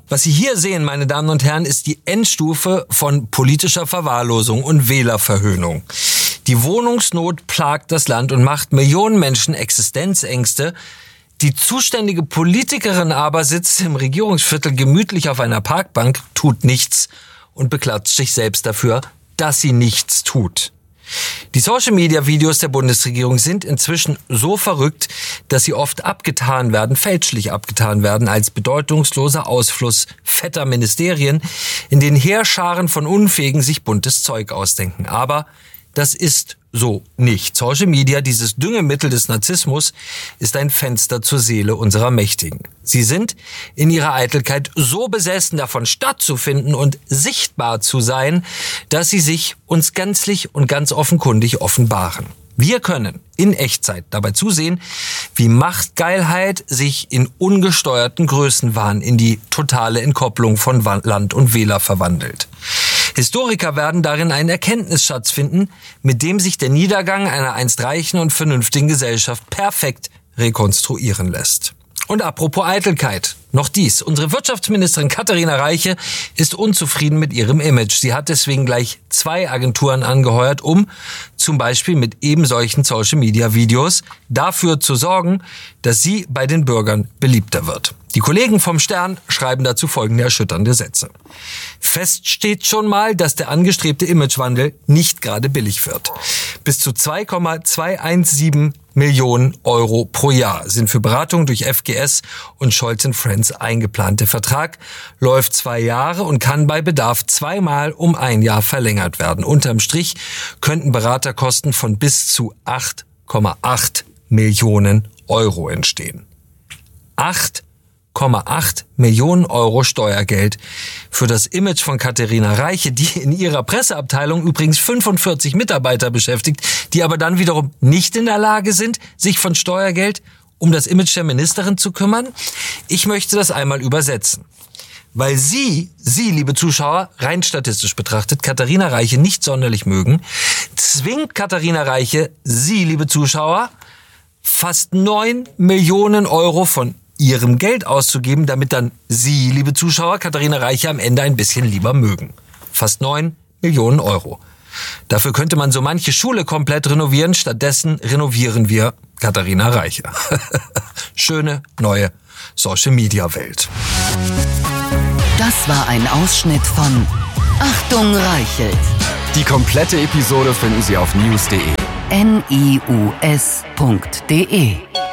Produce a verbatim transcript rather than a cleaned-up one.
Was Sie hier sehen, meine Damen und Herren, ist die Endstufe von politischer Verwahrlosung und Wählerverhöhnung. Die Wohnungsnot plagt das Land und macht Millionen Menschen Existenzängste. Die zuständige Politikerin aber sitzt im Regierungsviertel gemütlich auf einer Parkbank, tut nichts und beklatscht sich selbst dafür, dass sie nichts tut. Die Social-Media-Videos der Bundesregierung sind inzwischen so verrückt, dass sie oft abgetan werden, fälschlich abgetan werden, als bedeutungsloser Ausfluss fetter Ministerien, in denen Heerscharen von Unfähigen sich buntes Zeug ausdenken. Aber das ist so nicht. Social Media, dieses Düngemittel des Narzissmus, ist ein Fenster zur Seele unserer Mächtigen. Sie sind in ihrer Eitelkeit so besessen davon, stattzufinden und sichtbar zu sein, dass sie sich uns gänzlich und ganz offenkundig offenbaren. Wir können in Echtzeit dabei zusehen, wie Machtgeilheit sich in ungesteuerten Größenwahn in die totale Entkopplung von Land und Wähler verwandelt. Historiker werden darin einen Erkenntnisschatz finden, mit dem sich der Niedergang einer einst reichen und vernünftigen Gesellschaft perfekt rekonstruieren lässt. Und apropos Eitelkeit, noch dies. Unsere Wirtschaftsministerin Katharina Reiche ist unzufrieden mit ihrem Image. Sie hat deswegen gleich zwei Agenturen angeheuert, um zum Beispiel mit eben solchen Social-Media-Videos dafür zu sorgen, dass sie bei den Bürgern beliebter wird. Die Kollegen vom Stern schreiben dazu folgende erschütternde Sätze. Fest steht schon mal, dass der angestrebte Imagewandel nicht gerade billig wird. Bis zu zwei Komma zweihundertsiebzehn Millionen Euro pro Jahr sind für Beratung durch F G S und Scholz and Friends eingeplant. Der Vertrag läuft zwei Jahre und kann bei Bedarf zweimal um ein Jahr verlängert werden. Unterm Strich könnten Beraterkosten von bis zu acht Komma acht Millionen Euro entstehen. acht Komma acht Millionen Euro Steuergeld für das Image von Katharina Reiche, die in ihrer Presseabteilung übrigens fünfundvierzig Mitarbeiter beschäftigt, die aber dann wiederum nicht in der Lage sind, sich von Steuergeld um das Image der Ministerin zu kümmern. Ich möchte das einmal übersetzen. Weil Sie, Sie, liebe Zuschauer, rein statistisch betrachtet, Katharina Reiche nicht sonderlich mögen, zwingt Katharina Reiche, Sie, liebe Zuschauer, fast neun Millionen Euro von ihrem Geld auszugeben, damit dann Sie, liebe Zuschauer, Katharina Reiche am Ende ein bisschen lieber mögen. Fast neun Millionen Euro. Dafür könnte man so manche Schule komplett renovieren. Stattdessen renovieren wir Katharina Reiche. Schöne neue Social-Media-Welt. Das war ein Ausschnitt von Achtung Reichelt. Die komplette Episode finden Sie auf news punkt de. N I U S punkt de